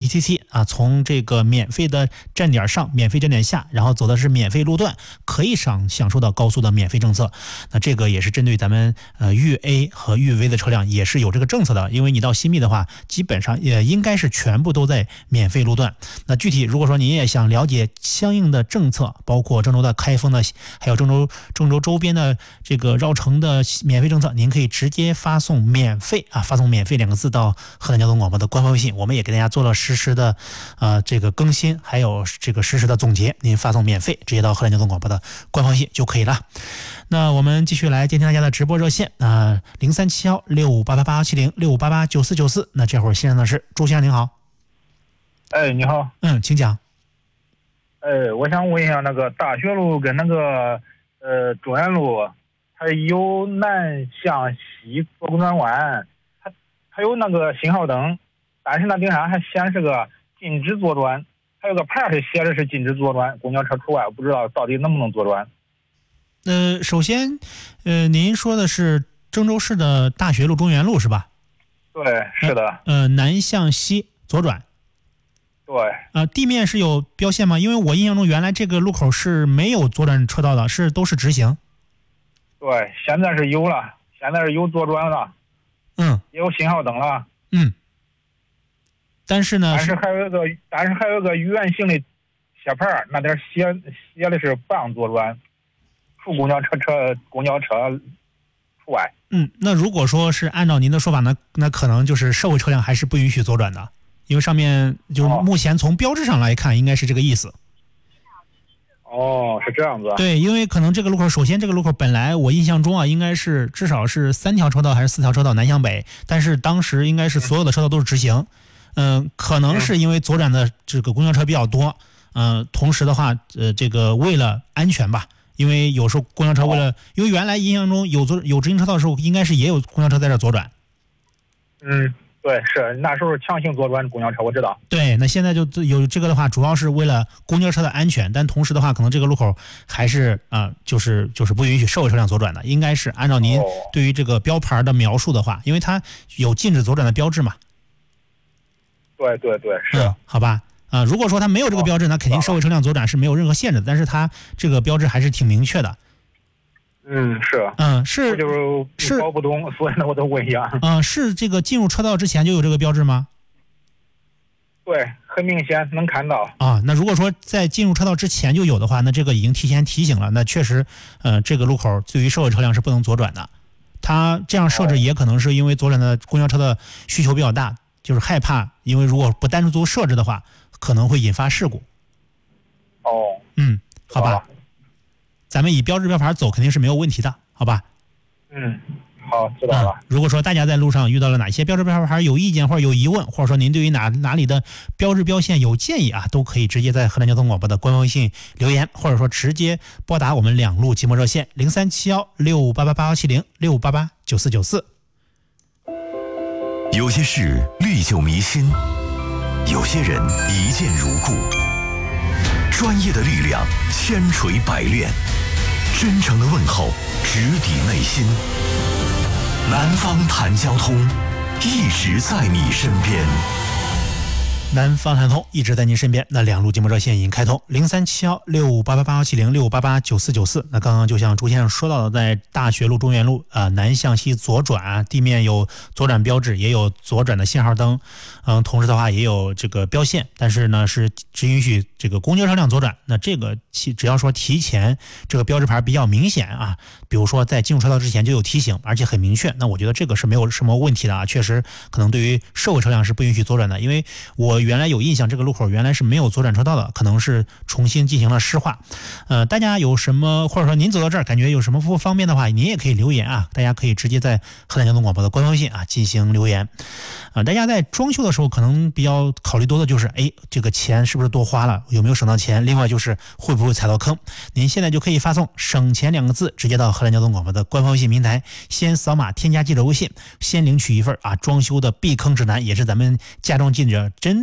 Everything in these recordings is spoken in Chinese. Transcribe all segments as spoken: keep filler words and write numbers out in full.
T C 啊，从这个免费的站点上、免费站点下，然后走的是免费路段，可以享享受到高速的免费政策。那这个也是针对咱们呃豫 A 和豫 V 的车辆也是有这个政策的，因为你到新密的话，基本上也应该是全部都在免费路段。那具体如果说您也想了解相应的政策，包括郑州的开封的，还有郑州郑州周边的这个绕城的免费政策，您可以直接发送免费啊，发送免费两个字到河南交通广播的官方微信，我们也给大家做了实时的呃这个更新，还有这个实时的总结，您发送免费直接到河南交通广播的官方微信就可以了。那我们继续来接听大家的直播热线啊，零三七幺六五八八八七零六五八八九四九四。那这会儿线上的是朱先生，您好。 哎，你好。 嗯，请讲。 哎，我想问一下，那个大学路跟那个呃中原路，它有南向西左转弯，它它有那个信号灯，但是那顶上还显示个禁止左转，还有个牌是写的是禁止左转，公交车除外，不知道到底能不能左转。 呃，首先，呃，您说的是郑州市的大学路、中原路是吧？ 对，是的。 呃，南向西左转。 对。 呃，地面是有标线吗？因为我印象中原来这个路口是没有左转车道的，是都是直行。 对，现在是有了，现在是有左转了。 嗯。 也有信号灯了。 嗯。但是呢， 但是还有一个，但是还有一个圆形的写牌，那点写写的是不让左转。除公交车车公交车除外。 嗯，那如果说是按照您的说法呢，那可能就是社会车辆还是不允许左转的，因为上面就是目前从标志上来看，应该是这个意思。 哦，是这样子。 对，因为可能这个路口，首先这个路口本来我印象中啊，应该是至少是三条车道还是四条车道南向北，但是当时应该是所有的车道都是直行。嗯、呃，可能是因为左转的这个公交车比较多，嗯、呃，同时的话，呃，这个为了安全吧。因为有时候公交车为了，因为原来印象中有左有直行车道的时候，应该是也有公交车在这左转。 嗯，对，是那时候强行左转公交车，我知道。 对，那现在就有这个的话，主要是为了公交车的安全，但同时的话，可能这个路口还是啊、呃，就是就是不允许社会车辆左转的，应该是按照您对于这个标牌的描述的话，因为它有禁止左转的标志嘛。 对对对，是。 嗯、好吧。啊、呃，如果说它没有这个标志，那肯定社会车辆左转是没有任何限制的，但是它这个标志还是挺明确的。 嗯，是。 嗯，是。 我就是搞不懂，所以呢，我都问一下。 嗯、呃，是这个进入车道之前就有这个标志吗？ 对，很明显能看到。 啊，那如果说在进入车道之前就有的话，那这个已经提前提醒了，那确实，呃，这个路口对于社会车辆是不能左转的。它这样设置也可能是因为左转的公交车的需求比较大，就是害怕，因为如果不单独设置的话，可能会引发事故。 哦， 嗯，好吧，咱们以标志标牌走肯定是没有问题的，好吧？ 嗯，好，知道了。 嗯、如果说大家在路上遇到了哪些标志标牌有意见或者有疑问，或者说您对于哪哪里的标志标线有建议啊，都可以直接在河南交通广播的官方微信留言，或者说直接拨打我们两路节目热线零三七幺六五八八八幺七零六五八八九四九四。 有些事历久弥新，有些人一见如故。专业的力量千锤百炼，真诚的问候直抵内心。南方谈交通，一直在你身边。 南方谈通一直在您身边。那两路节目热线已经开通，零三七幺六五八八八幺七零六五八八九四九四。那刚刚就像朱先生说到的，在大学路、中原路啊、呃、南向西左转啊，地面有左转标志，也有左转的信号灯，嗯，同时的话也有这个标线，但是呢是只允许这个公交车辆左转。那这个只要说提前这个标志牌比较明显啊，比如说在进入车道之前就有提醒，而且很明确，那我觉得这个是没有什么问题的啊。确实可能对于社会车辆是不允许左转的，因为我原来有印象，这个路口原来是没有左转车道的，可能是重新进行了施划。呃，大家有什么，或者说您走到这儿感觉有什么不方便的话，您也可以留言啊，大家可以直接在河南交通广播的官方微信啊进行留言。呃，大家在装修的时候可能比较考虑多的就是，哎，这个钱是不是多花了，有没有省到钱？另外就是会不会踩到坑？您现在就可以发送“省钱”两个字，直接到河南交通广播的官方微信平台，先扫码添加记者微信，先领取一份啊装修的避坑指南，也是咱们家装记者针对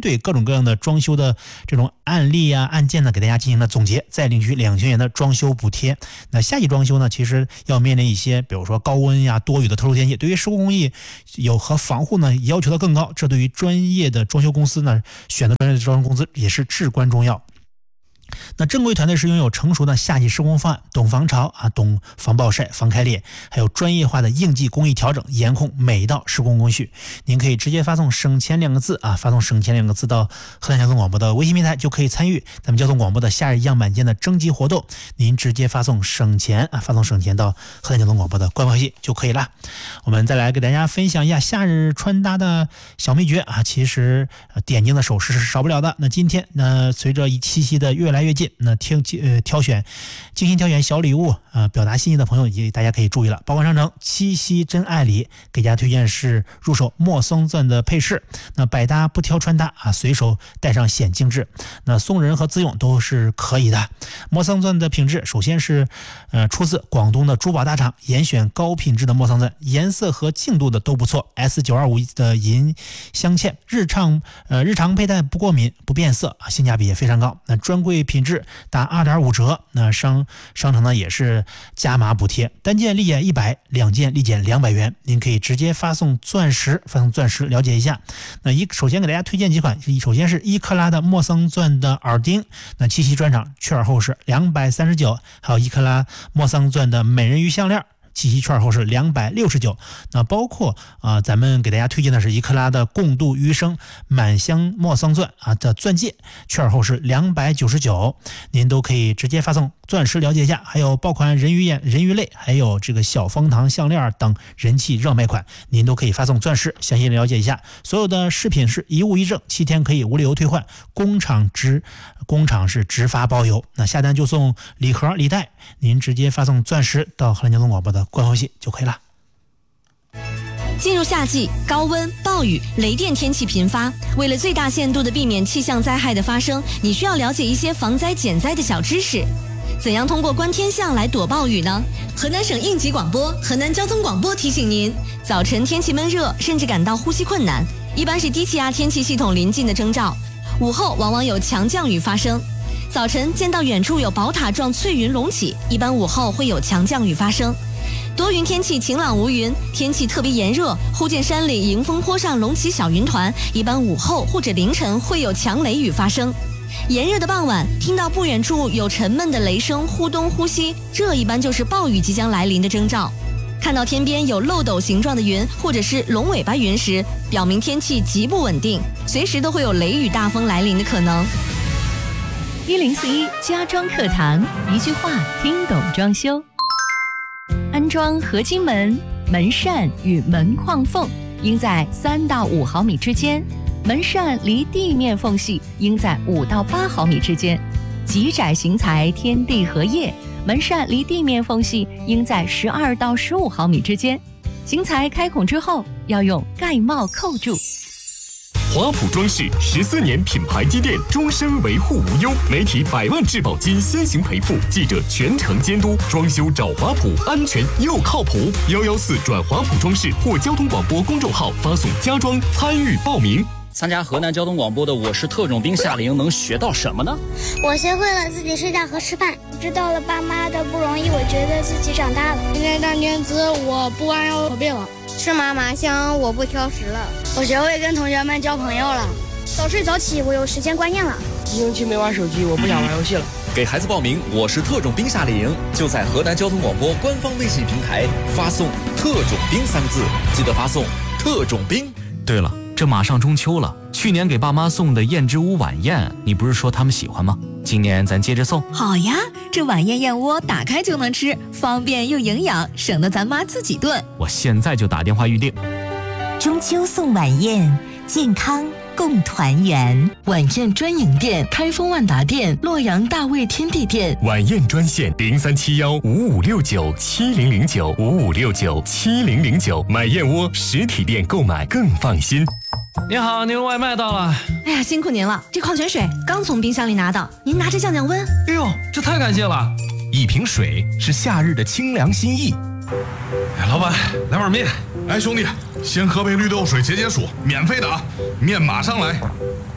对各种各样的装修的这种案例啊、案件呢，给大家进行了总结，再领取两千元的装修补贴。那夏季装修呢，其实要面临一些，比如说高温呀、多雨的特殊天气，对于施工工艺有和防护呢要求的更高，这对于专业的装修公司呢，选择专业的装修公司也是至关重要。那正规团队是拥有成熟的夏季施工方案，懂防潮啊，懂防暴晒、防开裂，还有专业化的应季工艺调整，严控每一道施工工序。您可以直接发送省钱两个字啊，发送省钱两个字到河南交通广播的微信平台，就可以参与咱们交通广播的夏日样板间的征集活动。您直接发送省钱啊，发送省钱到河南交通广播的官方微信就可以了。我们再来给大家分享一下夏日穿搭的小秘诀啊，其实点睛的首饰是少不了的。那今天呢，随着七夕的越来越近，那听呃挑选精心挑选小礼物啊、呃，表达心意的朋友也大家可以注意了。宝冠商城七夕真爱礼给大家推荐是入手莫桑钻的配饰，那百搭不挑穿搭啊，随手带上显精致，那送人和自用都是可以的。莫桑钻的品质首先是呃出自广东的珠宝大厂，严选高品质的莫桑钻，颜色和净度的都不错。S 九二五 的银镶嵌，日常呃日常佩戴不过敏不变色，性价比也非常高。那专柜品质打 二点五 折，那商商城呢也是加码补贴，单件立减一百，两件立减两百元。您可以直接发送钻石，发送钻石了解一下。那一首先给大家推荐几款，首先是一克拉的莫桑钻的耳钉，那七夕专场券后是两百三十九，还有一克拉莫桑钻的美人鱼项链，七夕券后是两百六十九。那包括啊、呃，咱们给大家推荐的是一克拉的共度余生满镶莫桑钻啊的钻戒，券后是两百九十九，您都可以直接发送钻石了解一下。还有爆款人鱼眼、人鱼类，还有这个小蜂糖项链等人气热卖款，您都可以发送钻石详细了解一下。所有的饰品是一物一证，七天可以无理由退换，工厂直工厂是直发包邮。那下单就送礼盒礼袋，您直接发送钻石到河南交通广播的官方微信就可以了。 进入夏季，高温、暴雨、雷电天气频发，为了最大限度地避免气象灾害的发生，你需要了解一些防灾减灾的小知识。怎样通过观天象来躲暴雨呢？河南省应急广播、河南交通广播提醒您：早晨天气闷热，甚至感到呼吸困难，一般是低气压天气系统临近的征兆。午后往往有强降雨发生。早晨见到远处有宝塔状翠云隆起，一般午后会有强降雨发生。多云天气晴朗无云，天气特别炎热，忽见山里迎风坡上隆起小云团，一般午后或者凌晨会有强雷雨发生。炎热的傍晚，听到不远处有沉闷的雷声忽东忽西，这一般就是暴雨即将来临的征兆。看到天边有漏斗形状的云或者是龙尾巴云时，表明天气极不稳定，随时都会有雷雨大风来临的可能。 一零四一家装课堂，一句话听懂装修。安装合金门、门扇与门框缝应在三到五毫米之间，门扇离地面缝隙应在五到八毫米之间。极窄型材天地合页，门扇离地面缝隙应在十二到十五毫米之间。型材开孔之后要用盖帽扣住。 华普装饰十四年品牌积淀，终身维护无忧，媒体百万质保金先行赔付，记者全程监督，装修找华普，安全又靠谱。幺幺四转华普装饰或交通广播公众号发送家装参与报名。 参加河南交通广播的我是特种兵夏令营能学到什么呢？ 我学会了自己睡觉和吃饭，知道了爸妈的不容易，我觉得自己长大了。 今天当天资我不弯腰驼背了， 吃嘛嘛香我不挑食了， 我学会跟同学们交朋友了。 早睡早起我有时间观念了， 一星期没玩手机，我不想玩游戏了。 给孩子报名我是特种兵夏令营，就在河南交通广播官方微信平台发送特种兵三个字，记得发送特种兵。 对了，这马上中秋了，去年给爸妈送的燕之屋晚宴，你不是说他们喜欢吗？今年咱接着送。 好呀，这晚宴燕窝打开就能吃，方便又营养，省得咱妈自己炖。 我现在就打电话预定。 中秋送晚宴，健康共团圆。 晚宴专营店：开封万达店、洛阳大卫天地店。 晚宴专线零三七幺五五六九七零零九五五六九七零零九。买燕窝实体店购买更放心。 您好，您外卖到了。 哎呀，辛苦您了，这矿泉水刚从冰箱里拿到，您拿着降降温。 哎呦，这太感谢了！ 一瓶水是夏日的清凉心意。 哎，老板，来碗面。哎，兄弟，先喝杯绿豆水解解暑，免费的啊！面马上来。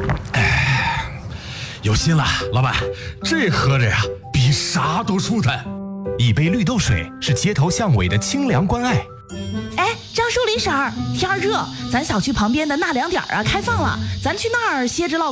哎，有心了，老板，这喝着呀，比啥都舒坦。 一杯绿豆水是街头巷尾的清凉关爱。 哎，张淑丽婶儿，天儿热，咱小区旁边的纳凉点啊开放了，咱去那儿歇着唠。